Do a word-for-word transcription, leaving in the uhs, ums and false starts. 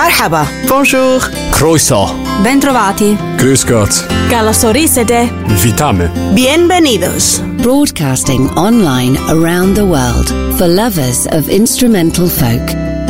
Marhaba. Bonjour. Croeso. Bentrovati. Grüß Gott. Καλωσορίσατε. Witamy. Bienvenidos. Broadcasting online around the world for lovers of instrumental folk.